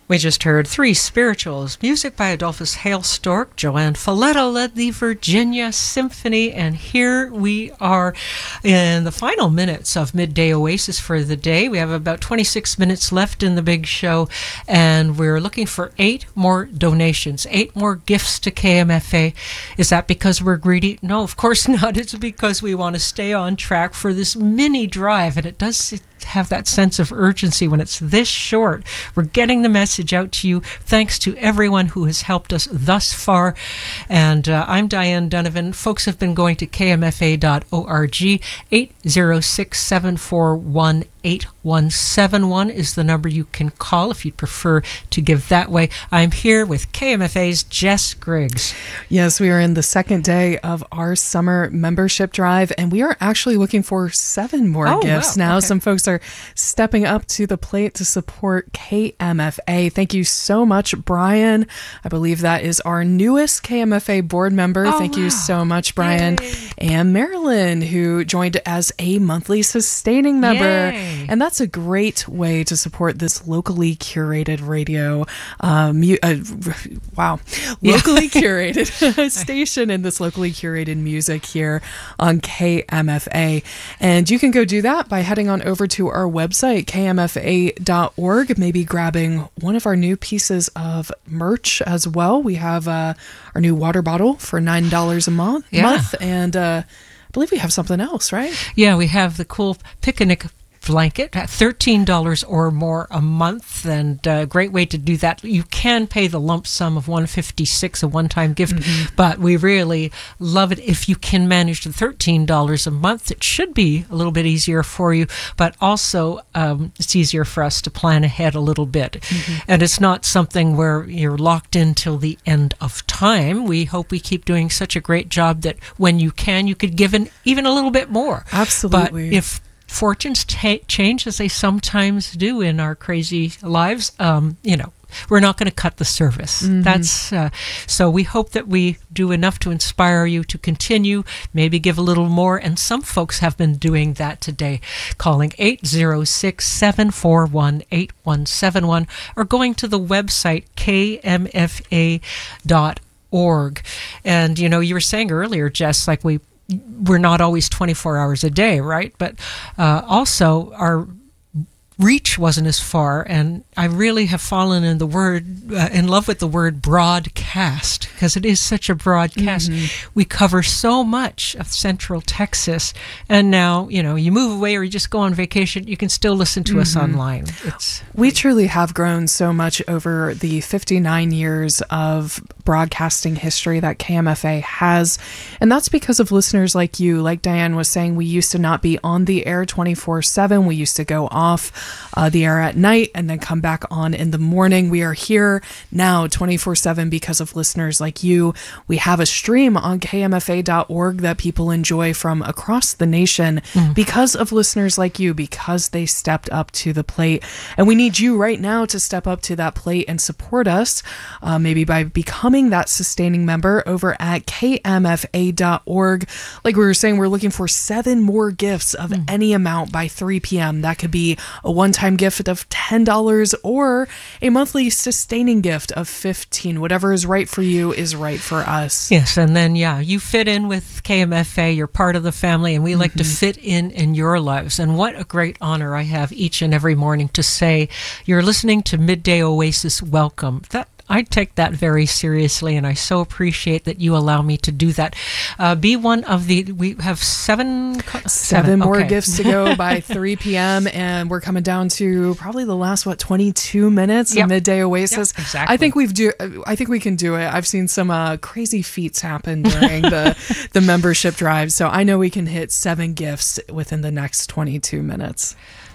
We just heard Three Spirituals, music by Adolphus Hailstork. Joanne Folletto led the Virginia Symphony, and here we are in the final minutes of Midday Oasis for the day. We have about 26 minutes left in the big show, and we're looking for 8 more donations, 8 more gifts to KMFA. Is that because we're greedy? No, of course not. It's because we want to stay on track for this mini drive, and it does have that sense of urgency when it's this short. We're getting the message out to you. Thanks to everyone who has helped us thus far. And I'm Diane Donovan. Folks have been going to kmfa.org. 806-741-8171 is the number you can call if you'd prefer to give that way. I'm here with KMFA's Jess Griggs. Yes, we are in the second day of our summer membership drive, and we are actually looking for 7 more gifts now. Okay. Some folks are stepping up to the plate to support KMFA. Thank you so much, Brian. I believe that is our newest KMFA board member. Thank you so much, Brian. Yay. And Marilyn, who joined as a monthly sustaining member. Yay. And that's a great way to support this locally curated radio, locally curated station in this locally curated music here on KMFA. And you can go do that by heading on over to our website, kmfa.org, maybe grabbing one of our new pieces of merch as well. We have our new water bottle for $9 a month. And I believe we have something else, right? Yeah, we have the cool picnic blanket at $13 or more a month, and a great way to do that. You can pay the lump sum of $156, a one-time gift, but we really love it if you can manage the $13 a month. It should be a little bit easier for you, but also it's easier for us to plan ahead a little bit. And it's not something where you're locked in till the end of time. We hope we keep doing such a great job that when you can, you could give even a little bit more. Absolutely. But if fortunes change, as they sometimes do in our crazy lives, we're not going to cut the service. That's so we hope that we do enough to inspire you to continue, maybe give a little more, and some folks have been doing that today, calling 806-741-8171 or going to the website kmfa.org. And you were saying earlier, Jess, like we're not always 24 hours a day, right? But also our reach wasn't as far, and I really have fallen in love with the word broadcast, because it is such a broadcast. We cover so much of Central Texas, and now you move away or you just go on vacation, you can still listen to us online. We truly have grown so much over the 59 years of broadcasting history that KMFA has, and that's because of listeners like you. Like Diane was saying, we used to not be on the air 24/7. We used to go off the air at night and then come back on in the morning. We are here now 24/7 because of listeners like you. We have a stream on kmfa.org that people enjoy from across the nation because of listeners like you, because they stepped up to the plate. And we need you right now to step up to that plate and support us, maybe by becoming that sustaining member over at kmfa.org. Like we were saying, we're looking for 7 more gifts of any amount by 3 p.m. That could be a one-time gift of $10 or a monthly sustaining gift of $15. Whatever is right for you is right for us. Yes, and then you fit in with KMFA. You're part of the family, and we like to fit in your lives. And what a great honor I have each and every morning to say, you're listening to Midday Oasis. Welcome. I take that very seriously, and I so appreciate that you allow me to do that. Be one of we have 7 more gifts to go by 3 p.m., and we're coming down to probably the last 22 minutes of Midday Oasis. Exactly. I think we can do it. I've seen some crazy feats happen during the membership drive, so I know we can hit 7 gifts within the next 22 minutes.